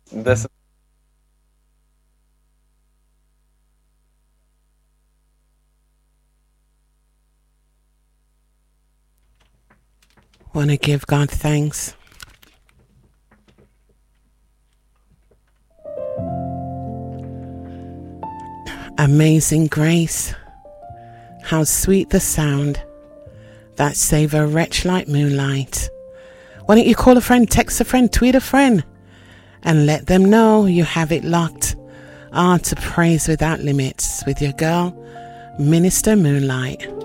This Want to give God thanks. Amazing grace, how sweet the sound that save a wretch like moonlight. Why don't you call a friend, text a friend, tweet a friend, and let them know you have it locked on to Praise Without Limits with your girl, Minister Moonlight.